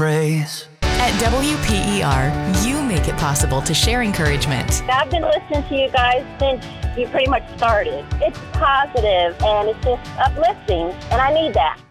praise. At WPER, you make it possible to share encouragement. I've been listening to you guys since you pretty much started. It's positive and it's just uplifting, and I need that.